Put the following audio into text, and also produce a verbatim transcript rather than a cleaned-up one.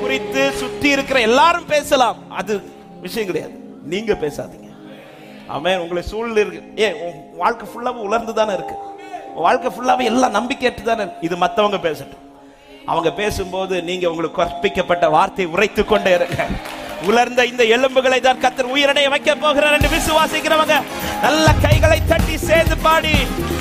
குறித்து சுத்தி இருக்கிற எல்லாரும் பேசலாம், அது விஷயம் கிடையாது. நீங்க பேசாதீங்க. ஆமென். உங்களை சூழ்நிலை இருக்கு, ஏ வாழ்க்கை ஃபுல்லாவே உலர்ந்து தானே இருக்கு, வாழ்க்கை ஃபுல்லாவே எல்லாம் நம்பிக்கையற்று தானே. இது மத்தவங்க பேசட்டும். அவங்க பேசும்போது நீங்க உங்களுக்கு கற்பிக்கப்பட்ட வார்த்தை உரைத்து கொண்டே இருங்க. உலர்ந்த இந்த எலும்புகளை தான் கர்த்தர் உயிரடைய வைக்க போகிறார் என்று விசுவாசிக்கிறவங்க நல்ல கைகளை தட்டி சேர்ந்து பாடி